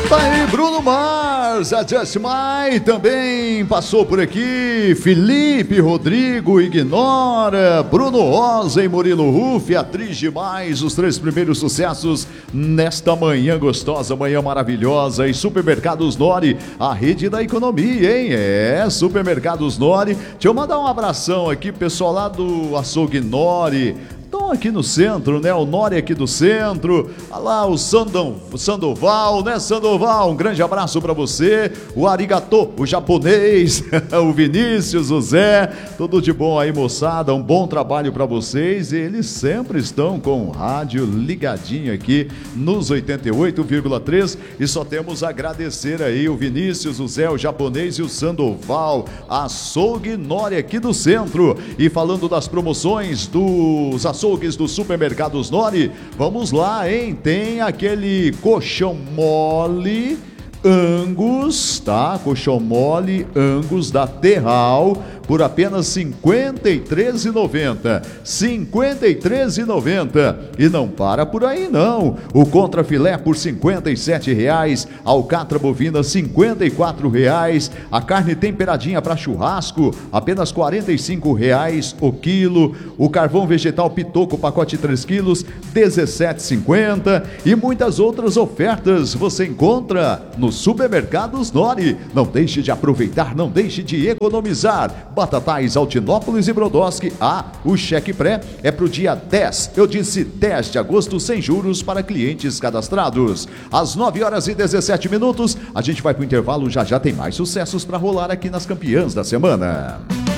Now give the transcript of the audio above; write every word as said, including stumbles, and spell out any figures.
Tá aí, Bruno Mars, a Just My também passou por aqui, Felipe Rodrigo Ignora, Bruno Rosa e Murilo Ruff, atriz demais, os três primeiros sucessos nesta manhã gostosa, manhã maravilhosa. E Supermercados Nori, a rede da economia, hein? É, Supermercados Nori. Deixa eu mandar um abração aqui, pessoal lá do Açougue Nori. Estão aqui no centro, né? O Nori aqui do centro. Olha lá o Sandon, o Sandoval, né, Sandoval? Um grande abraço para você. O Arigato, o japonês, o Vinícius, o Zé. Tudo de bom aí, moçada. Um bom trabalho para vocês. Eles sempre estão com o rádio ligadinho aqui nos oitenta e oito vírgula três. E só temos a agradecer aí o Vinícius, o Zé, o japonês e o Sandoval. Açougue Nori aqui do centro. E falando das promoções dos açougues dos Supermercados Nori, vamos lá, hein? Tem aquele colchão mole Angus, tá? Colchão mole Angus da Terral por apenas cinquenta e três reais e noventa centavos. cinquenta e três reais e noventa centavos. E não para por aí não. O contrafilé por cinquenta e sete reais, alcatra bovina cinquenta e quatro reais, a carne temperadinha para churrasco apenas quarenta e cinco reais o quilo, o carvão vegetal pitoco pacote três quilos dezessete reais e cinquenta centavos e muitas outras ofertas você encontra no Supermercados Nori. Não deixe de aproveitar, não deixe de economizar. Batatais, Altinópolis e Brodowski. Ah, o cheque pré é para o dia dez, eu disse dez de agosto, sem juros para clientes cadastrados. Às nove horas e dezessete minutos, a gente vai para o intervalo, já já tem mais sucessos para rolar aqui nas campeãs da semana.